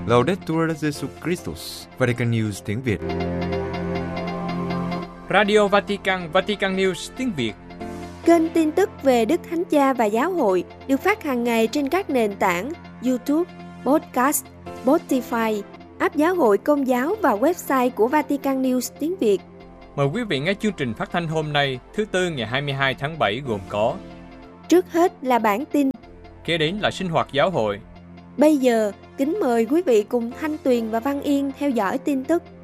Laudetur Jesus Christus, Vatican News tiếng Việt. Radio Vatican, Vatican News tiếng Việt. Kênh tin tức về Đức Thánh Cha và Giáo hội được phát hàng ngày trên các nền tảng YouTube, Podcast, Spotify, app Giáo hội Công giáo và website của Vatican News tiếng Việt. Mời quý vị nghe chương trình phát thanh hôm nay, thứ Tư ngày 22 tháng 7 gồm có: Trước hết là bản tin, kế đến là sinh hoạt giáo hội. Bây giờ, kính mời quý vị cùng Thanh Tuyền và Văn Yên theo dõi tin tức.